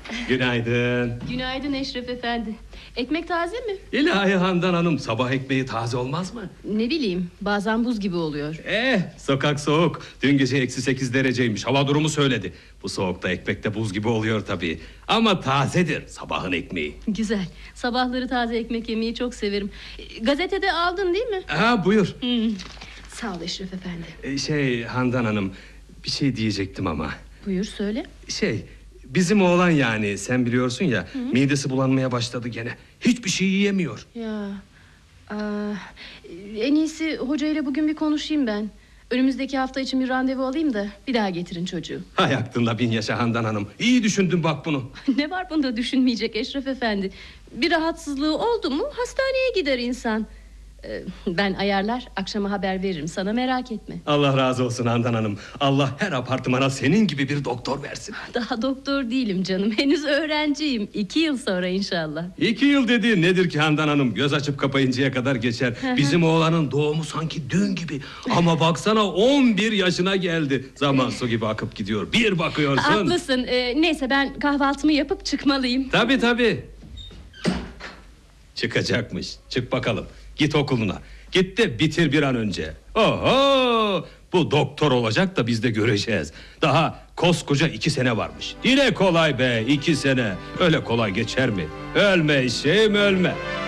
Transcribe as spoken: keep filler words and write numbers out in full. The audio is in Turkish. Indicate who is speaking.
Speaker 1: Günaydın.
Speaker 2: Günaydın Eşref Efendi. Ekmek taze mi?
Speaker 1: İlahi Handan Hanım, sabah ekmeği taze olmaz mı?
Speaker 2: Ne bileyim, bazen buz gibi oluyor.
Speaker 1: Eh, sokak soğuk. Dün gece eksi sekiz dereceymiş. Hava durumu söyledi. Bu soğukta ekmek de buz gibi oluyor tabii. Ama tazedir sabahın ekmeği.
Speaker 2: Güzel. Sabahları taze ekmek yemeyi çok severim. Gazetede aldın değil mi?
Speaker 1: Ha, buyur.
Speaker 2: Hmm. Sağ ol Eşref Efendi.
Speaker 1: Ee, Şey Handan Hanım, bir şey diyecektim ama.
Speaker 2: Buyur söyle.
Speaker 1: Şey, bizim oğlan yani, sen biliyorsun ya, Hı? midesi bulanmaya başladı gene. Hiçbir şey yiyemiyor.
Speaker 2: Ya, aa, en iyisi hocayla bugün bir konuşayım ben. Önümüzdeki hafta için bir randevu alayım da bir daha getirin çocuğu.
Speaker 1: Hay aklında bin yaşa Handan Hanım. İyi düşündün bak bunu.
Speaker 2: Ne var bunda düşünmeyecek Eşref Efendi? Bir rahatsızlığı oldu mu hastaneye gider insan. Ee, Ben ayarlar, akşama haber veririm sana, merak etme.
Speaker 1: Allah razı olsun Handan Hanım. Allah her apartmana senin gibi bir doktor versin.
Speaker 2: Daha doktor değilim canım, henüz öğrenciyim. İki yıl sonra inşallah.
Speaker 1: İki yıl dediğin nedir ki Handan Hanım? Göz açıp kapayıncaya kadar geçer. Bizim oğlanın doğumu sanki dün gibi. Ama baksana on bir yaşına geldi. Zaman su gibi akıp gidiyor. Bir bakıyorsun.
Speaker 2: Haklısın. Ee, neyse ben kahvaltımı yapıp çıkmalıyım.
Speaker 1: Tabii tabii. Çıkacakmış. Çık bakalım. Git okuluna. Git de bitir bir an önce. Oho! Bu doktor olacak da biz de göreceğiz. Daha koskoca iki sene varmış. Dile kolay be, iki sene. Öyle kolay geçer mi? Ölme eşeğim, ölme.